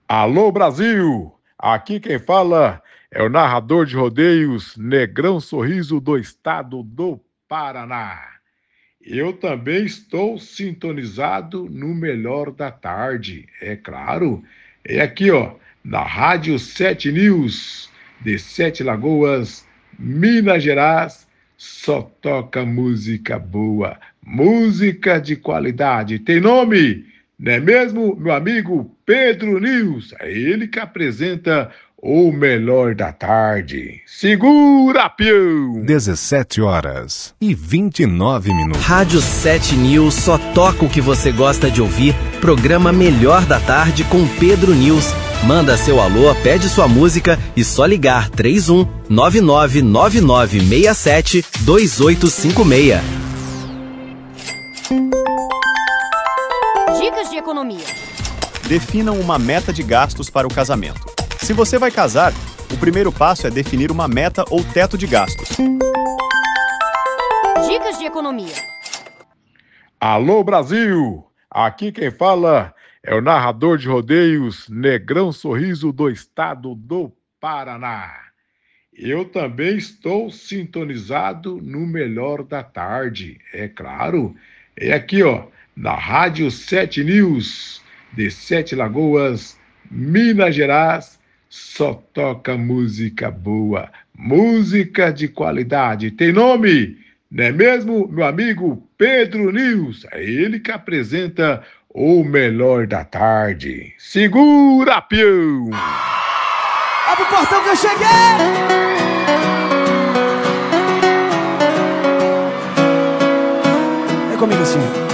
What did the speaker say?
Alô Brasil, aqui quem fala é o narrador de rodeios Negrão Sorriso do estado do Paraná. Eu também estou sintonizado no Melhor da Tarde, é claro. É aqui, ó, na Rádio 7 News, de Sete Lagoas, Minas Gerais, só toca música boa, música de qualidade. Tem nome, não é mesmo, meu amigo Pedro News? É ele que apresenta o Melhor da Tarde. Segura, peão! 17h29. Rádio 7 News só toca o que você gosta de ouvir. Programa Melhor da Tarde com Pedro News. Manda seu alô, pede sua música e só ligar 31 999967 2856. Dicas de economia. Definam uma meta de gastos para o casamento. Se você vai casar, o primeiro passo é definir uma meta ou teto de gastos. Dicas de economia. Alô Brasil, aqui quem fala é o narrador de rodeios Negrão Sorriso do estado do Paraná. Eu também estou sintonizado no Melhor da Tarde, é claro. É aqui, ó, na Rádio 7 News, de Sete Lagoas, Minas Gerais, só toca música boa, música de qualidade. Tem nome, não é mesmo, meu amigo Pedro News? É ele que apresenta o Melhor da Tarde. Segura, peão! Abre o portão que eu cheguei! É comigo assim.